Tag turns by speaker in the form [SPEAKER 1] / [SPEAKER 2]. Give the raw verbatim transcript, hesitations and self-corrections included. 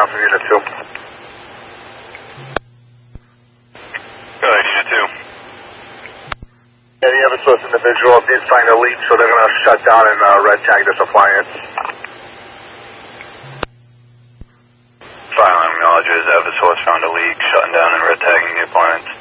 [SPEAKER 1] down from Unit two.
[SPEAKER 2] Go ahead, Unit two.
[SPEAKER 1] Yeah, the Eversource individual did find a leak, so they're going to shut down and uh, red tag this appliance.
[SPEAKER 2] File acknowledges Eversource found a leak, shutting down and red tagging the appliance.